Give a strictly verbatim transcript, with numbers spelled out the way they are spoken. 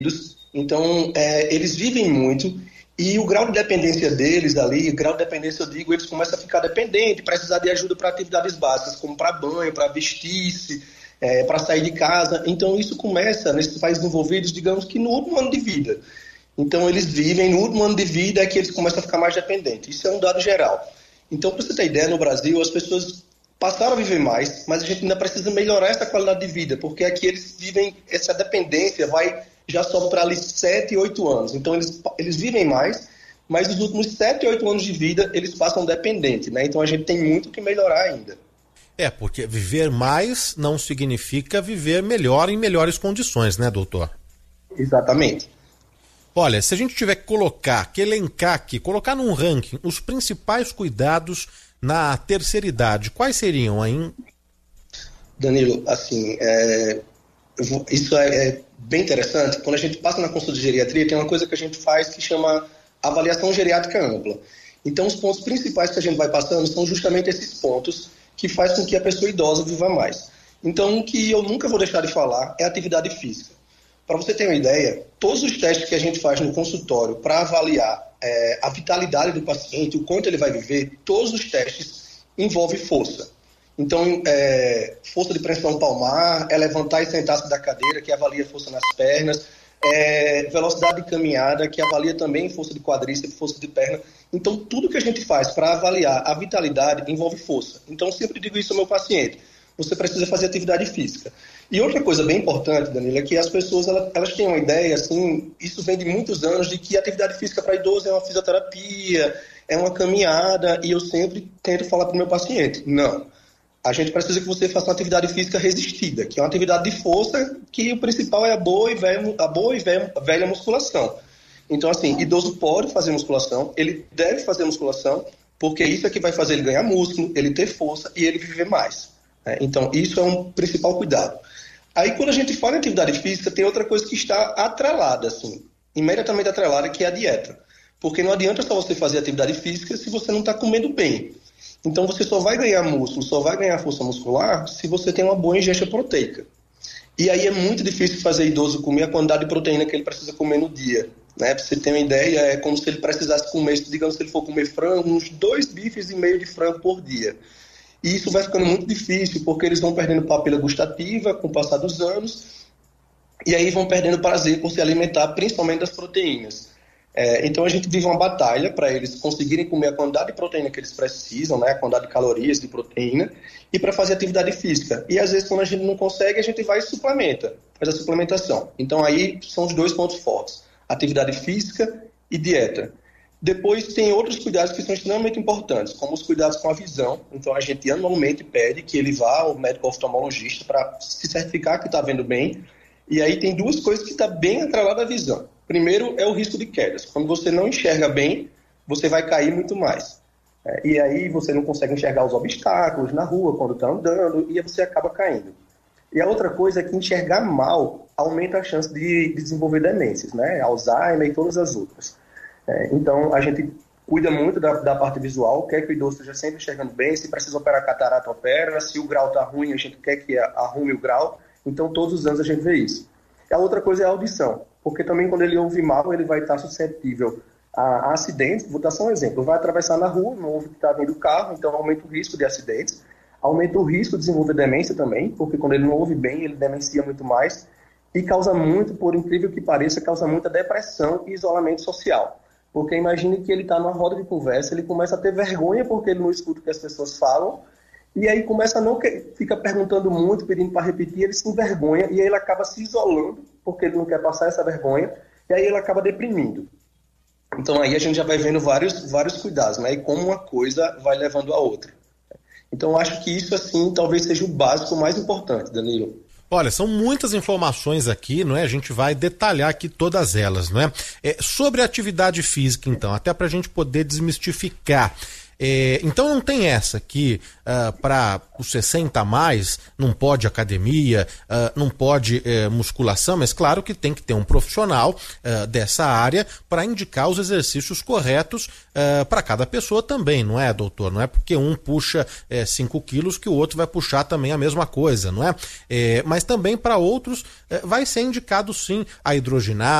Então, é, eles vivem muito e o grau de dependência deles ali, o grau de dependência, eu digo, eles começam a ficar dependentes, precisar de ajuda para atividades básicas, como para banho, para vestir-se, é, para sair de casa. Então, isso começa nesses países desenvolvidos, digamos que no último ano de vida. Então, eles vivem no último ano de vida é que eles começam a ficar mais dependentes. Isso é um dado geral. Então, para você ter ideia, no Brasil, as pessoas passaram a viver mais, mas a gente ainda precisa melhorar essa qualidade de vida, porque aqui eles vivem, essa dependência vai, já sobe para ali sete, oito anos. Então, eles, eles vivem mais, mas nos últimos sete, oito anos de vida, eles passam dependentes, né? Então, a gente tem muito que melhorar ainda. É, porque viver mais não significa viver melhor em melhores condições, né, doutor? Exatamente. Olha, se a gente tiver que colocar, que elencar aqui, colocar num ranking os principais cuidados na terceira idade, quais seriam aí? Danilo, assim, é, vou, isso é, é bem interessante. Quando a gente passa na consulta de geriatria, tem uma coisa que a gente faz que chama avaliação geriátrica ampla. Então, os pontos principais que a gente vai passando são justamente esses pontos que faz com que a pessoa idosa viva mais. Então, o que eu nunca vou deixar de falar é atividade física. Para você ter uma ideia, todos os testes que a gente faz no consultório para avaliar é, a vitalidade do paciente, o quanto ele vai viver, todos os testes envolvem força. Então, é, força de pressão palmar, é levantar e sentar-se da cadeira, que avalia força nas pernas, é, velocidade de caminhada, que avalia também força de quadríceps, força de perna. Então, tudo que a gente faz para avaliar a vitalidade envolve força. Então, eu sempre digo isso ao meu paciente. Você precisa fazer atividade física. E outra coisa bem importante, Danilo, é que as pessoas elas, elas têm uma ideia, assim, isso vem de muitos anos, de que a atividade física para idoso é uma fisioterapia, é uma caminhada, e eu sempre tento falar para o meu paciente, não. A gente precisa que você faça uma atividade física resistida, que é uma atividade de força, que o principal é a boa e velha, a boa e velha, velha musculação. Então, assim, idoso pode fazer musculação, ele deve fazer musculação, porque isso é que vai fazer ele ganhar músculo, ele ter força e ele viver mais. Então, isso é um principal cuidado. Aí, quando a gente fala em atividade física, tem outra coisa que está atrelada, assim, imediatamente atrelada, que é a dieta. Porque não adianta só você fazer atividade física se você não está comendo bem. Então, você só vai ganhar músculo, só vai ganhar força muscular se você tem uma boa ingesta proteica. E aí é muito difícil fazer idoso comer a quantidade de proteína que ele precisa comer no dia. Né? Para você ter uma ideia, é como se ele precisasse comer, digamos que ele for comer frango, uns dois bifes e meio de frango por dia. E isso vai ficando muito difícil, porque eles vão perdendo papila gustativa com o passar dos anos, e aí vão perdendo prazer por se alimentar, principalmente das proteínas. É, então a gente vive uma batalha para eles conseguirem comer a quantidade de proteína que eles precisam, né, a quantidade de calorias de proteína, e para fazer atividade física. E às vezes quando a gente não consegue, a gente vai e suplementa, faz a suplementação. Então aí são os dois pontos fortes, atividade física e dieta. Depois tem outros cuidados que são extremamente importantes, como os cuidados com a visão. Então a gente anualmente pede que ele vá ao médico oftalmologista para se certificar que está vendo bem. E aí tem duas coisas que estão tá bem atreladas à visão. Primeiro é o risco de quedas. Quando você não enxerga bem, você vai cair muito mais. É, e aí você não consegue enxergar os obstáculos na rua quando está andando e aí você acaba caindo. E a outra coisa é que enxergar mal aumenta a chance de desenvolver demências, né? Alzheimer e todas as outras. É, então, a gente cuida muito da, da parte visual, quer que o idoso esteja sempre enxergando bem, se precisa operar catarata, opera, se o grau está ruim, a gente quer que arrume o grau, então todos os anos a gente vê isso. E a outra coisa é a audição, porque também quando ele ouve mal, ele vai estar suscetível a, a acidentes. Vou dar só um exemplo, vai atravessar na rua, não ouve que está vindo o carro, então aumenta o risco de acidentes, aumenta o risco de desenvolver demência também, porque quando ele não ouve bem, ele demencia muito mais, e causa muito, por incrível que pareça, causa muita depressão e isolamento social. Porque imagine que ele está numa roda de conversa, ele começa a ter vergonha porque ele não escuta o que as pessoas falam, e aí começa a não que... fica perguntando muito, pedindo para repetir, ele se envergonha, e aí ele acaba se isolando, porque ele não quer passar essa vergonha, e aí ele acaba deprimindo. Então aí a gente já vai vendo vários, vários cuidados, né? E como uma coisa vai levando a outra. Então eu acho que isso, assim, talvez seja o básico mais importante, Danilo. Olha, são muitas informações aqui, não é? A gente vai detalhar aqui todas elas, não é? É sobre a atividade física, então, até para a gente poder desmistificar. É, então não tem essa que uh, para os sessenta a mais não pode academia, uh, não pode uh, musculação, mas claro que tem que ter um profissional uh, dessa área para indicar os exercícios corretos uh, para cada pessoa também, não é, doutor? Não é porque um puxa cinco uh, quilos que o outro vai puxar também a mesma coisa, não é? é mas também para outros uh, vai ser indicado sim a hidroginástica,